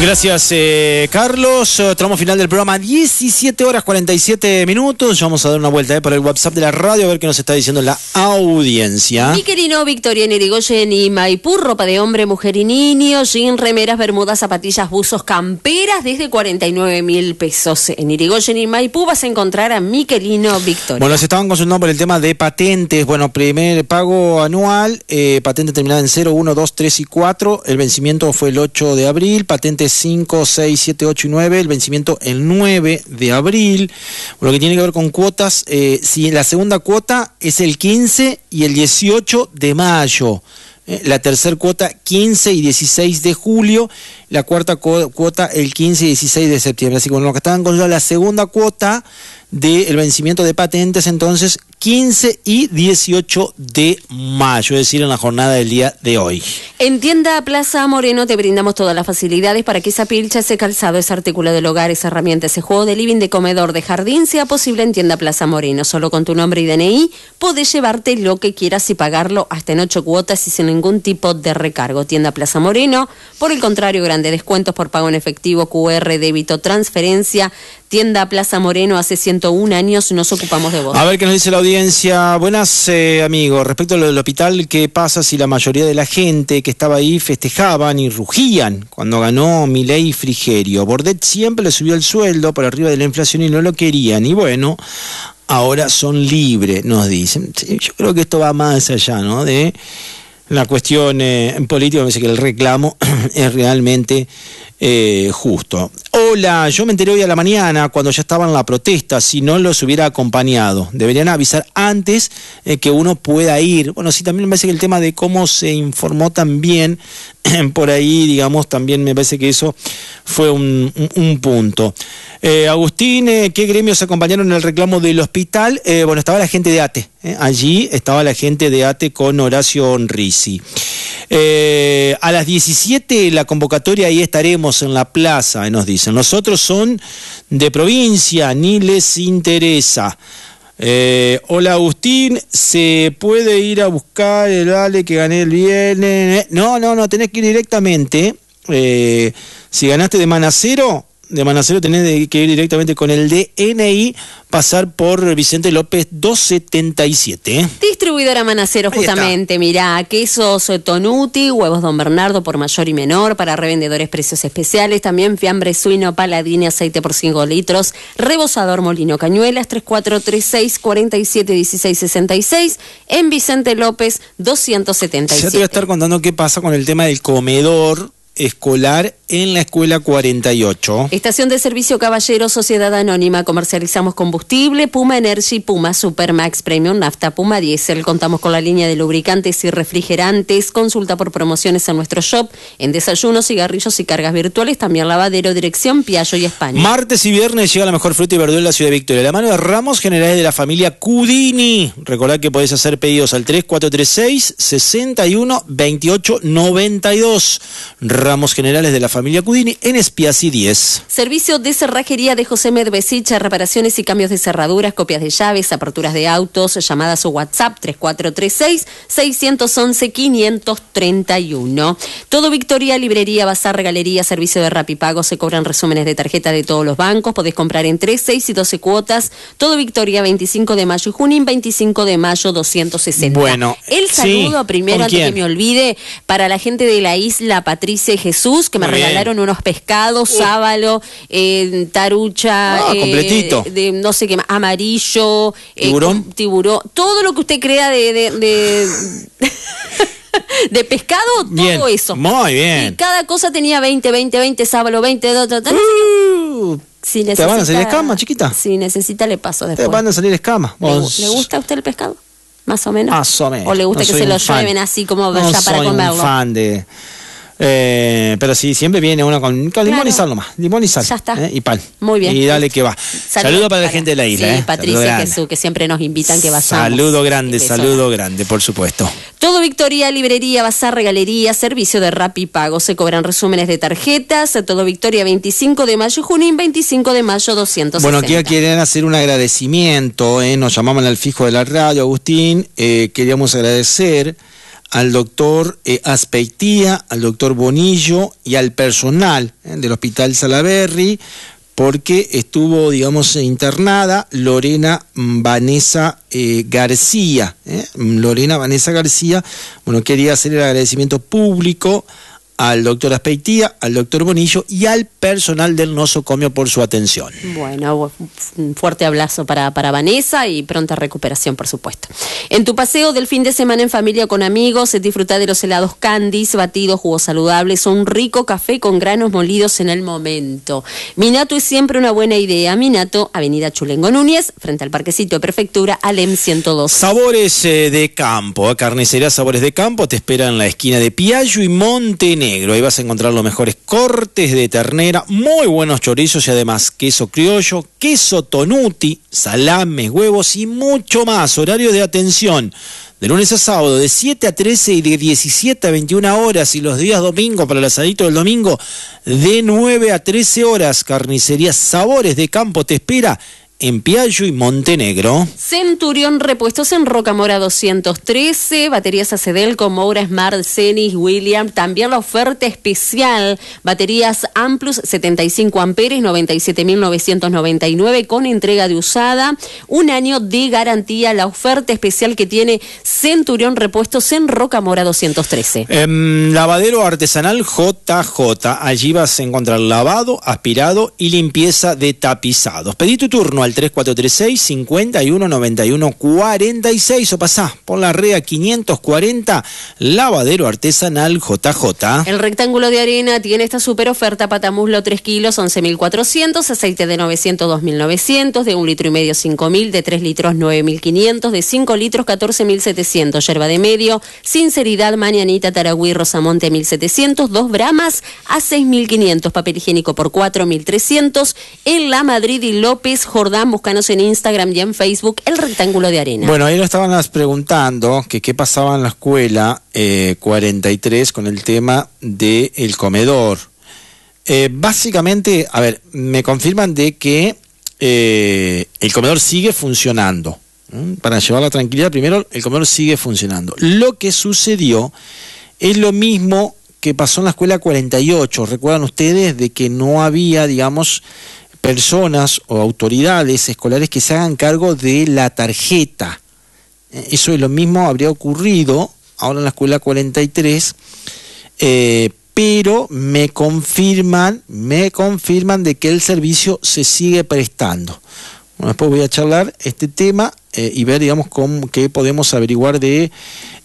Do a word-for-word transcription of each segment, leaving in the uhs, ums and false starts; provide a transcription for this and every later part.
Gracias, eh, Carlos. Tramo final del programa, diecisiete horas cuarenta y siete minutos. Ya vamos a dar una vuelta eh, por el WhatsApp de la radio a ver qué nos está diciendo la audiencia. Miquelino, Victoria, Irigoyen y Maipú, ropa de hombre, mujer y niño, jean, remeras, bermudas, zapatillas, buzos, camperas desde cuarenta y nueve mil pesos. En Irigoyen y Maipú vas a encontrar a Miquelino, Victoria. Bueno, se estaban consultando por el tema de patentes. Bueno, primer pago anual, eh, patente terminada en cero, uno, dos, tres y cuatro. El vencimiento fue el ocho de abril. Patente cinco, seis, siete, ocho y nueve, el vencimiento el nueve de abril. Lo que tiene que ver con cuotas, eh, si la segunda cuota es el quince y el dieciocho de mayo. Eh, la tercera cuota quince y dieciséis de julio, la cuarta cu- cuota el quince y dieciséis de septiembre. Así que bueno, lo que estaban con la segunda cuota del vencimiento de patentes, entonces quince y dieciocho de mayo, es decir, en la jornada del día de hoy. En Tienda Plaza Moreno te brindamos todas las facilidades para que esa pilcha, ese calzado, ese artículo del hogar, esa herramienta, ese juego de living, de comedor, de jardín sea posible en Tienda Plaza Moreno. Solo con tu nombre y D N I podés llevarte lo que quieras y pagarlo hasta en ocho cuotas y sin ningún tipo de recargo. Tienda Plaza Moreno, por el contrario, grandes descuentos por pago en efectivo, Q R, débito, transferencia. Tienda Plaza Moreno, hace ciento un años nos ocupamos de vos. A ver qué nos dice la audiencia. Buenas, eh, amigos. Respecto a lo del hospital, ¿qué pasa si la mayoría de la gente que estaba ahí festejaban y rugían cuando ganó Milei Frigerio? Bordet siempre le subió el sueldo por arriba de la inflación y no lo querían. Y bueno, ahora son libres, nos dicen. Sí, yo creo que esto va más allá, ¿no? De la cuestión eh, política, me parece que el reclamo es realmente eh, justo. Hola, yo me enteré hoy a la mañana cuando ya estaba en la protesta, si no los hubiera acompañado. Deberían avisar antes eh, que uno pueda ir. Bueno, sí, también me parece que el tema de cómo se informó también por ahí, digamos, también me parece que eso fue un, un, un punto. Eh, Agustín, eh, ¿qué gremios acompañaron en el reclamo del hospital? Eh, bueno, estaba la gente de ATE, eh, allí estaba la gente de ATE con Horacio Rizzi. Eh, a las diecisiete la convocatoria, ahí estaremos en la plaza, eh, nos dicen. Nosotros son de provincia, ni les interesa. Eh, hola Agustín, ¿se puede ir a buscar el vale que gané el viernes? No, no, no, tenés que ir directamente. Eh, si ganaste de Manacero, de Manacero tenés de, que ir directamente con el D N I, pasar por Vicente López doscientos setenta y siete. ¿eh? Distribuidora Manacero, justamente, mirá, quesos Tonuti, huevos Don Bernardo por mayor y menor, para revendedores precios especiales, también fiambre suino Paladini, aceite por cinco litros, rebozador Molino Cañuelas, tres cuatro tres seis, cuatro siete uno seis seis seis, en Vicente López doscientos setenta y siete. Ya te voy a estar contando qué pasa con el tema del comedor escolar en la escuela cuarenta y ocho. Estación de servicio Caballero, Sociedad Anónima, comercializamos combustible, Puma Energy, Puma Supermax Premium, Nafta, Puma Diesel, contamos con la línea de lubricantes y refrigerantes, consulta por promociones en nuestro shop, en desayunos, cigarrillos y cargas virtuales, también lavadero, dirección Piaggio y España. Martes y viernes llega la mejor fruta y verdura en la ciudad de Victoria, la mano de Ramos Generales de la familia Cudini. Recordad que podés hacer pedidos al tres cuatro tres seis, seis uno, dos ocho nueve dos. Ramos Generales de la familia Cudini en Espiasi diez. Servicio de cerrajería de José Medvesicha, reparaciones y cambios de cerraduras, copias de llaves, aperturas de autos, llamadas o WhatsApp tres cuatro tres seis, seis uno uno, cinco tres uno. Todo Victoria, librería, bazar, galería, servicio de Rapipago, se cobran resúmenes de tarjeta de todos los bancos, podés comprar en tres, seis y doce cuotas. Todo Victoria, veinticinco de mayo y Junín, veinticinco de mayo, doscientos sesenta. Bueno, el saludo sí, primero, antes que me olvide, para la gente de la isla Patricia y Jesús, que me Muy regalaron bien. unos pescados, uh. sábalo, eh, tarucha, ah, eh, completito. De, no sé qué más, amarillo, tiburón, eh, tiburón, todo lo que usted crea de de, de, de pescado, bien. Todo eso. Muy bien. Y cada cosa tenía veinte, veinte, veinte, sábalo, veinte, do, do, do, uh, si necesita, ¿te van a salir escamas, chiquita? Si necesita, le paso después. Te van a salir escamas. ¿Le, ¿Le gusta a usted el pescado? ¿Más o menos? Más o menos. ¿O le gusta no que se lo lleven así como no ya para soy comerlo? Un fan de... Eh, pero sí, siempre viene uno con, con limón claro. y sal nomás. Limón y sal. Ya está. ¿eh? Y pan. Muy bien. Y dale que va. Saludo, saludo para la para, gente de la isla. Sí, ¿eh? Patricia y Jesús, que siempre nos invitan que vayamos. Saludo grande, Beso. saludo grande, por supuesto. Todo Victoria, librería, bazar, regalería, servicio de Rapipago. Se cobran resúmenes de tarjetas. Todo Victoria, veinticinco de mayo, Junín, veinticinco de mayo, doscientos sesenta. Bueno, aquí quieren hacer un agradecimiento. ¿eh? Nos llamaban al fijo de la radio, Agustín. Eh, queríamos agradecer al doctor eh, Azpeitía, al doctor Bonillo y al personal eh, del Hospital Salaberry, porque estuvo, digamos, internada Lorena Vanessa eh, García. ¿eh? Lorena Vanessa García, bueno, quería hacer el agradecimiento público al doctor Azpeitía, al doctor Bonillo y al personal del nosocomio por su atención. Bueno, un fuerte abrazo para, para Vanessa y pronta recuperación, por supuesto. En tu paseo del fin de semana en familia con amigos, disfruta de los helados Candies, batidos, jugos saludables o un rico café con granos molidos en el momento. Minato es siempre una buena idea. Minato, Avenida Chulengo Núñez, frente al Parquecito de Prefectura, Alem ciento dos. Sabores eh, de campo, carnicería Sabores de Campo, te espera en la esquina de Piaggio y Montenegro. Ahí vas a encontrar los mejores cortes de ternera, muy buenos chorizos y además queso criollo, queso tonuti, salames, huevos y mucho más. Horario de atención de lunes a sábado de siete a trece y de diecisiete a veintiuna horas, y los días domingo para el asadito del domingo de nueve a trece horas. Carnicería Sabores de Campo te espera en Piaggio y Montenegro. Centurión Repuestos en Rocamora doscientos trece, baterías A C D con Moura, Smart, Zenith, William. También la oferta especial, baterías Amplus setenta y cinco amperes, noventa y siete mil novecientos noventa y nueve con entrega de usada, un año de garantía. La oferta especial que tiene Centurión Repuestos en Rocamora doscientos trece. Eh, lavadero artesanal J J, allí vas a encontrar lavado, aspirado y limpieza de tapizados. Pedí tu turno al tres cuatro tres seis, cinco uno, nueve uno cuatro seis o pasá por la R E A quinientos cuarenta, lavadero artesanal J J. El Rectángulo de Arena tiene esta super oferta: patamuslo tres kilos, once mil cuatrocientos, aceite de novecientos, dos mil novecientos, de un litro y medio, cinco mil, de tres litros, nueve mil quinientos, de cinco litros, catorce mil setecientos, yerba de medio, Sinceridad, Mañanita, Taragüí, Rosamonte, mil setecientos, dos Bramas a seis mil quinientos, papel higiénico por cuatro mil trescientos, en La Madrid y López Jordán. Búscanos en Instagram y en Facebook, El Rectángulo de Arena. Bueno, ahí nos estaban preguntando que qué pasaba en la escuela eh, cuarenta y tres con el tema del comedor. Eh, básicamente, a ver, me confirman de que eh, el comedor sigue funcionando. ¿Mm? Para llevar la tranquilidad, primero, el comedor sigue funcionando. Lo que sucedió es lo mismo que pasó en la escuela cuarenta y ocho. ¿Recuerdan ustedes de que no había, digamos, personas o autoridades escolares que se hagan cargo de la tarjeta? Eso es lo mismo, habría ocurrido ahora en la escuela cuarenta y tres, eh, pero me confirman, me confirman de que el servicio se sigue prestando. Bueno, después voy a charlar este tema eh, y ver, digamos, cómo, qué podemos averiguar de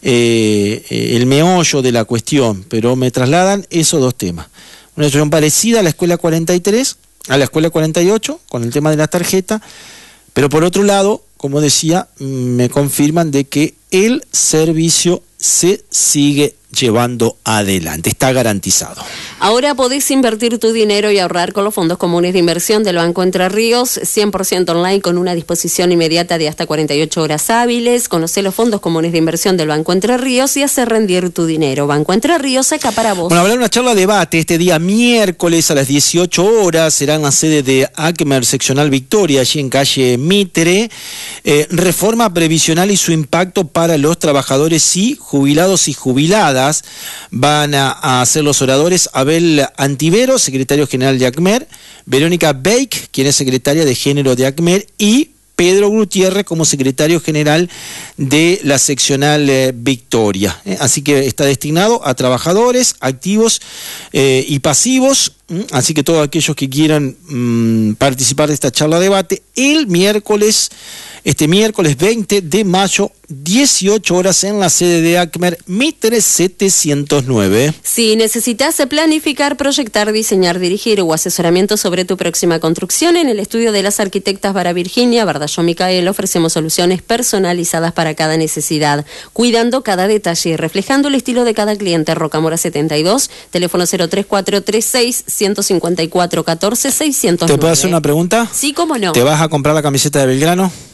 eh, el meollo de la cuestión, pero me trasladan esos dos temas. Una situación parecida a la escuela cuarenta y tres, a la escuela cuarenta y ocho, con el tema de la tarjeta, pero por otro lado, como decía, me confirman de que el servicio se sigue llevando adelante, está garantizado. Ahora podés invertir tu dinero y ahorrar con los fondos comunes de inversión del Banco Entre Ríos, cien por ciento online con una disposición inmediata de hasta cuarenta y ocho horas hábiles. Conocé los fondos comunes de inversión del Banco Entre Ríos y hace rendir tu dinero. Banco Entre Ríos, acá para vos. Bueno, habrá una charla debate este día miércoles a las dieciocho horas, será en la sede de ACMER Seccional Victoria, allí en calle Mitre. Eh, reforma previsional y su impacto para los trabajadores y jubilados y jubiladas. Van a, a ser los oradores Abel Antivero, secretario general de ACMER, Verónica Bake, quien es secretaria de género de ACMER, y Pedro Gutiérrez como secretario general de la seccional eh, Victoria. ¿eh? Así que está destinado a trabajadores activos eh, y pasivos. ¿m? Así que todos aquellos que quieran mmm, participar de esta charla debate, el miércoles, este miércoles veinte de mayo, dieciocho horas en la sede de ACMER, Mitre setecientos nueve. Si necesitas planificar, proyectar, diseñar, dirigir o asesoramiento sobre tu próxima construcción, en el estudio de las arquitectas Vara Virginia, Bardallo Micael, ofrecemos soluciones personalizadas para cada necesidad, cuidando cada detalle y reflejando el estilo de cada cliente. Rocamora setenta y dos, teléfono cero tres cuatro tres seis, uno cinco cuatro, uno cuatro, seis cero nueve. ¿Te puedo hacer una pregunta? Sí, cómo no. ¿Te vas a comprar la camiseta de Belgrano?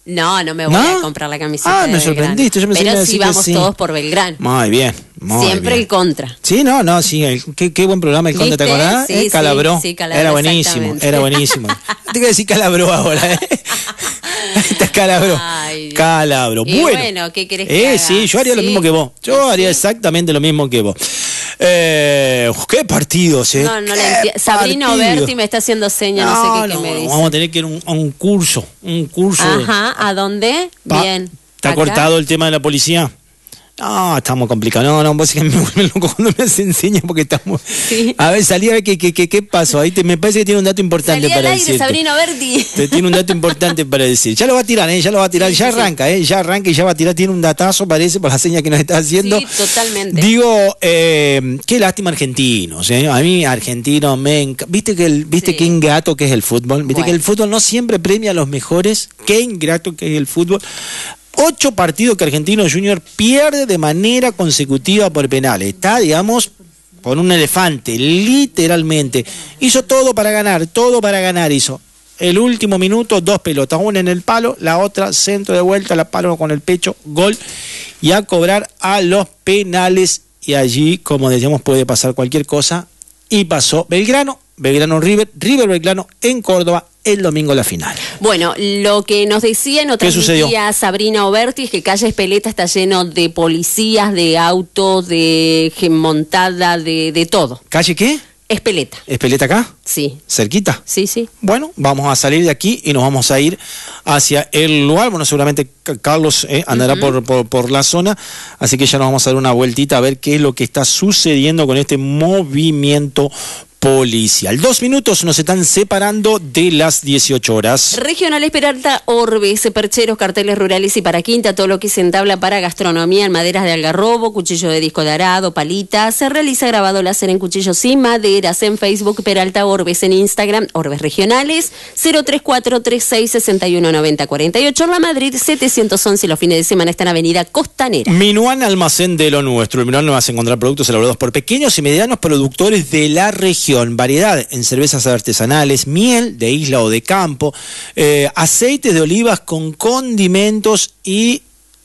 No, no me voy ¿No? a comprar la camiseta. Ah, me sorprendiste. Yo me Pero sí vamos sí. todos por Belgrano. Muy bien. Muy Siempre bien. el contra. Sí, no, no, sí. El, qué, qué buen programa el Conde, ¿te acordás? Sí, eh, Calabró. Sí, sí, Calabró. Era buenísimo, era buenísimo. Te voy a decir Calabró ahora, ¿eh? Estás Calabró. Ay, Calabro. Y bueno, bueno, ¿qué querés que eh, haga? Sí, yo haría ¿Sí? lo mismo que vos. Yo ¿Sí? haría exactamente lo mismo que vos. Eh, qué partidos, ¿eh? No, no le entiendo. Sabrina Oberti me está haciendo señas, no, no sé qué, no, qué me dice. Vamos a tener que ir a un, a un curso, un curso. Ajá, ¿a dónde? Pa, Bien. ¿Está cortado el tema de la policía? No, estamos complicados. No, no, vos es que me vuelve loco cuando me hace enseña porque estamos. Sí. A ver, salí a ver qué, qué, qué, qué pasó. Ahí te, me parece que tiene un dato importante salí para al aire, decir. Sabrina Oberti. Te tiene un dato importante para decir. Ya lo va a tirar, ¿eh? Ya lo va a tirar. Sí, ya sí, arranca, sí. ¿eh? Ya arranca y ya va a tirar. Tiene un datazo, parece, por la seña que nos está haciendo. Sí, totalmente. Digo, eh, qué lástima argentinos, ¿eh? A mí, argentinos, me enc... ¿Viste que el, viste sí. qué ingrato que es el fútbol? ¿Viste bueno. que el fútbol no siempre premia a los mejores? Qué ingrato que es el fútbol. Ocho partidos que Argentinos Junior pierde de manera consecutiva por penales. Está, digamos, por un elefante, literalmente. Hizo todo para ganar, todo para ganar hizo. El último minuto, dos pelotas, una en el palo, la otra centro de vuelta, la palo con el pecho, gol. Y a cobrar a los penales. Y allí, como decíamos, puede pasar cualquier cosa. Y pasó Belgrano, Belgrano River, River Belgrano en Córdoba. El domingo la final. Bueno, lo que nos decía, nos transmitía Sabrina Oberti es que Calle Espeleta está lleno de policías, de autos, de montada, de, de todo. ¿Calle qué? Espeleta. ¿Espeleta acá? Sí. ¿Cerquita? Sí, sí. Bueno, vamos a salir de aquí y nos vamos a ir hacia el lugar. Bueno, seguramente Carlos eh, andará uh-huh. por, por, por la zona, así que ya nos vamos a dar una vueltita a ver qué es lo que está sucediendo con este movimiento policial. Dos minutos nos están separando de las dieciocho horas. Regionales Peralta, Orbes, percheros, carteles rurales y para quinta, todo lo que se entabla para gastronomía en maderas de algarrobo, cuchillo de disco de arado, palitas. Se realiza grabado láser en cuchillos y maderas en Facebook, Peralta Orbes, en Instagram, Orbes Regionales, cero tres cuatro tres seis seis uno nueve cero cuatro ocho, La Madrid setecientos once, los fines de semana está en Avenida Costanera. Minuan, almacén de lo nuestro. En Minuan vas a encontrar productos elaborados por pequeños y medianos productores de la región. Variedad en cervezas artesanales, miel de isla o de campo, eh, aceites de olivas con condimentos y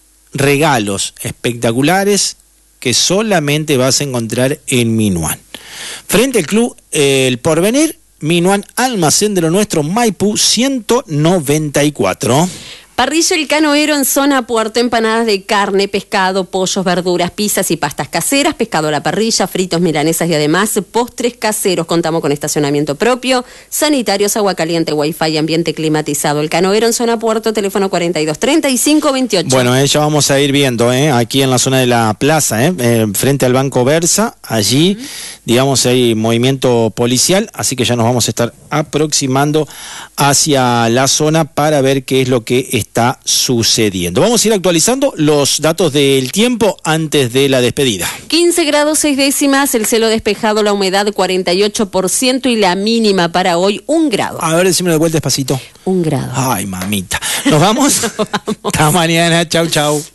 regalos espectaculares que solamente vas a encontrar en Minuan. Frente al Club eh, El Porvenir, Minuan, almacén de lo nuestro, Maipú ciento noventa y cuatro. Parrilla El Canoero en zona puerto, empanadas de carne, pescado, pollos, verduras, pizzas y pastas caseras, pescado a la parrilla, fritos, milanesas y además postres caseros. Contamos con estacionamiento propio, sanitarios, agua caliente, wifi, ambiente climatizado. El Canoero en zona puerto, teléfono cuarenta y dos treinta y cinco veintiocho. Bueno, eh, ya vamos a ir viendo, eh, aquí en la zona de la plaza, eh, eh, frente al Banco Versa, allí, uh-huh. digamos, hay movimiento policial, así que ya nos vamos a estar aproximando hacia la zona para ver qué es lo que está está sucediendo. Vamos a ir actualizando los datos del tiempo antes de la despedida. quince grados seis décimas, el cielo despejado, la humedad cuarenta y ocho por ciento y la mínima para hoy un grado. A ver, decímelo de vuelta despacito. Un grado. Ay, mamita. ¿Nos vamos? Nos vamos. Hasta mañana. Chau, chau.